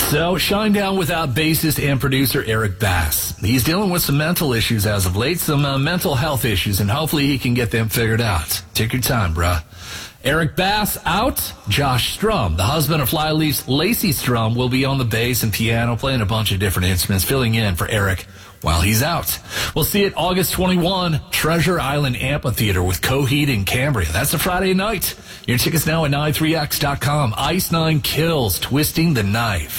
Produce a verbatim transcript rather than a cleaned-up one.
So, Shinedown without bassist and producer Eric Bass. He's dealing with some mental issues as of late, some uh, mental health issues, and hopefully he can get them figured out. Take your time, bruh. Eric Bass out. Josh Strum, the husband of Flyleaf's Lacey Strum, will be on the bass and piano, playing a bunch of different instruments, filling in for Eric while he's out. We'll see it August twenty-first, Treasure Island Amphitheater with Coheed and Cambria. That's a Friday night. Your tickets now at nine three x dot com. Ice Nine Kills, Twisting the Knife.